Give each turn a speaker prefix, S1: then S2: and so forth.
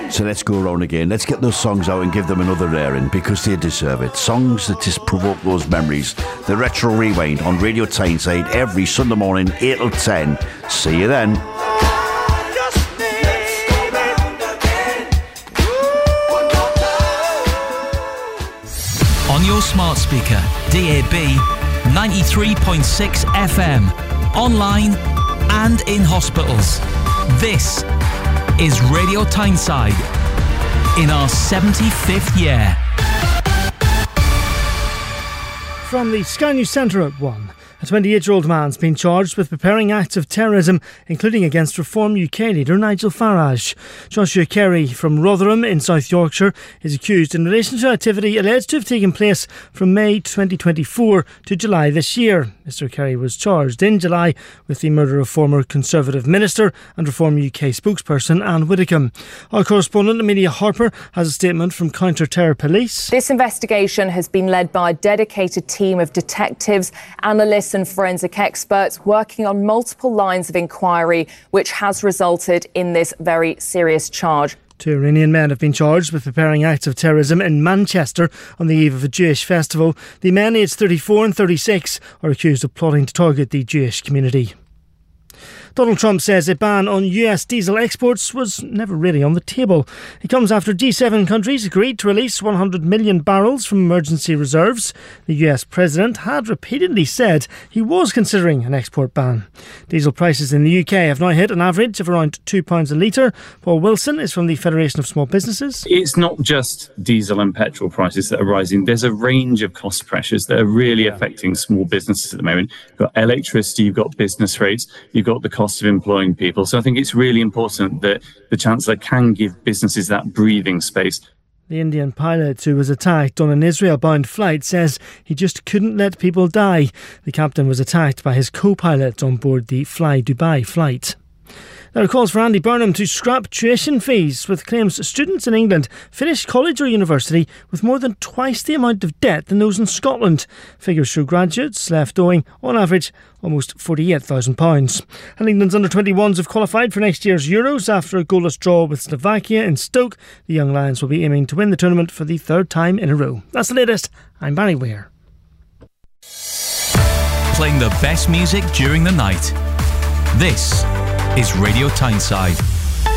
S1: So let's go around again. Let's get those songs out and give them another airing because they deserve it. Songs that just provoke those memories. The Retro Rewind on Radio Tyneside every Sunday morning, 8 till 10. See you then.
S2: On your smart speaker, DAB, 93.6 FM, online and in hospitals. This is Radio Tyneside in our 75th year.
S3: From the Sky News Centre at 1. A 28-year-old man's been charged with preparing acts of terrorism, including against Reform UK leader Nigel Farage. Joshua Carey from Rotherham in South Yorkshire is accused in relation to activity alleged to have taken place from May 2024 to July this year. Mr Carey was charged in July with the murder of former Conservative Minister and Reform UK spokesperson Anne Widdecombe. Our correspondent Amelia Harper has a statement from Counter-Terror Police.
S4: This investigation has been led by a dedicated team of detectives, analysts and forensic experts working on multiple lines of inquiry, which has resulted in this very serious charge.
S3: 2 Iranian men have been charged with preparing acts of terrorism in Manchester on the eve of a Jewish festival. The men, aged 34 and 36, are accused of plotting to target the Jewish community. Donald Trump says a ban on US diesel exports was never really on the table. It comes after G7 countries agreed to release 100 million barrels from emergency reserves. The US president had repeatedly said he was considering an export ban. Diesel prices in the UK have now hit an average of around £2 a litre. Paul Wilson is from the Federation of Small Businesses.
S5: It's not just diesel and petrol prices that are rising. There's a range of cost pressures that are really affecting small businesses at the moment. You've got electricity, you've got business rates, you've got the cost of employing people. So I think it's really important that the Chancellor can give businesses that breathing space.
S3: The Indian pilot who was attacked on an Israel-bound flight says he just couldn't let people die. The captain was attacked by his co-pilot on board the Fly Dubai flight. There are calls for Andy Burnham to scrap tuition fees, with claims students in England finish college or university with more than twice the amount of debt than those in Scotland. Figures show graduates left owing, on average, almost £48,000. And England's under-21s have qualified for next year's Euros after a goalless draw with Slovakia in Stoke. The Young Lions will be aiming to win the tournament for the 3rd time in a row. That's the latest. I'm Barry Ware.
S2: Playing the best music during the night. This is Radio Tyneside.